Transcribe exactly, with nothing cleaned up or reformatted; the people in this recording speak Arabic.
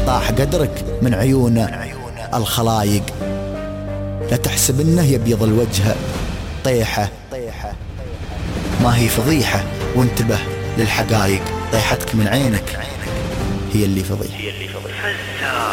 طاح قدرك من عيون الخلايق. لا تحسب انه يبيض الوجه طيحة، ما هي فضيحة، وانتبه للحقايق. طيحتك من عينك هي اللي فضيحة.